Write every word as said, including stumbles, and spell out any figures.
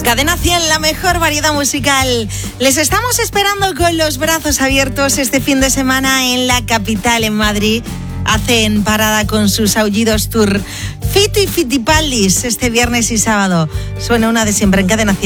Cadena cien, la mejor variedad musical. Les estamos esperando con los brazos abiertos este fin de semana en la capital, en Madrid. Hacen parada con sus aullidos tour Fito y Fitipaldis este viernes y sábado. Suena una de siempre en Cadena cien.